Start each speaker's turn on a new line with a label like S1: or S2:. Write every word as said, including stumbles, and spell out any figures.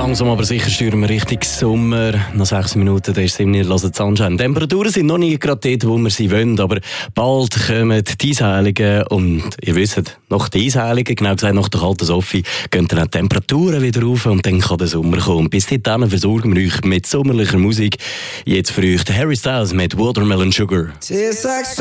S1: Langsam aber sicher steuern wir Richtung Sommer. Nach sechs Minuten da ist es immer nicht Sunshine. Die Temperaturen sind noch nicht gerade dort, wo wir sie wollen, aber bald kommen die Eisheiligen und ihr wisst, nach den Eisheiligen, genau gesagt nach der kalten Sophie, gehen dann auch die Temperaturen wieder rauf und dann kann der Sommer kommen. Bis dahin versorgen wir euch mit sommerlicher Musik. Jetzt für euch Harry Styles mit Watermelon Sugar.